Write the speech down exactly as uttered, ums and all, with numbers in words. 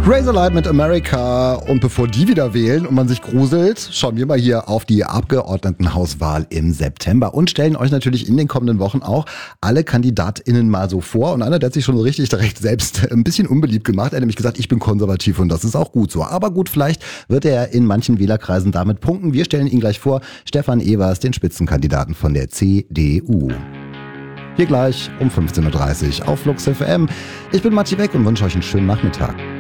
Razorlight mit America. Und bevor die wieder wählen und man sich gruselt, schauen wir mal hier auf die Abgeordnetenhauswahl im September und stellen euch natürlich in den kommenden Wochen auch alle KandidatInnen mal so vor. Und einer, der hat sich schon so richtig direkt selbst ein bisschen unbeliebt gemacht. Er hat nämlich gesagt, ich bin konservativ und das ist auch gut so. Aber gut, vielleicht wird er in manchen Wählerkreisen damit punkten. Wir stellen ihn gleich vor. Stefan Evers, den Spitzenkandidaten von der C D U. Hier gleich um fünfzehn Uhr dreißig auf Flux F M. Ich bin Matti Beck und wünsche euch einen schönen Nachmittag.